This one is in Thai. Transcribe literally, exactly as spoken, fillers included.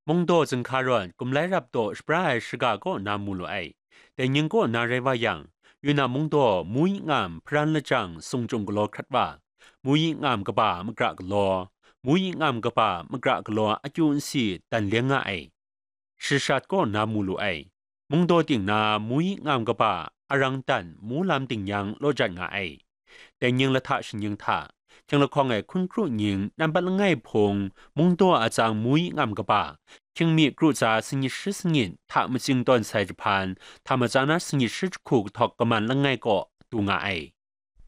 蒙多曾卡软，古来รับ多สปรายสกาก็นามูลไอแต่ยังก็นาเรวายังอยู่นา蒙多มุยงามพรันละจังทรงจงกลอคัดว่ามุยงามกบ่ามกระกลอมุยงามกบ่ามกระกลออาจุนสีตันเลี้ยงไอสิชัดก็นามูลไอ蒙多ติงนามุยงามกบ่าอารังตันมูลามติงยังโลจัดงาไอแต่ยังละทะชิงยังทาจังละคองไอคุณครูยิงนำบัลงไงพง蒙多อาจางมุยงามกบ่าจึงมีกรุจาสินิชิสงินถ้ามันจึงตอนใส่จพานถ้ามาจานัสสินิชิจคูกทอกกมันละไงก็ตูงาไอ